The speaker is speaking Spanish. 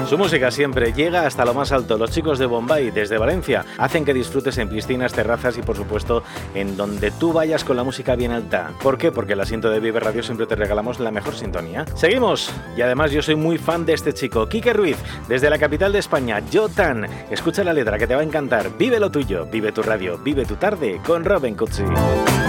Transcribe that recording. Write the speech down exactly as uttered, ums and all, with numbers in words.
Su música siempre llega hasta lo más alto. Los chicos de Bombay, desde Valencia, hacen que disfrutes en piscinas, terrazas y, por supuesto, en donde tú vayas con la música bien alta. ¿Por qué? Porque el asiento de Vive Radio siempre te regalamos la mejor sintonía. Seguimos. Y además yo soy muy fan de este chico, Quique Ruiz, desde la capital de España, Jotan. Escucha la letra que te va a encantar. Vive lo tuyo, vive tu radio, vive tu tarde con Robin Cutsi.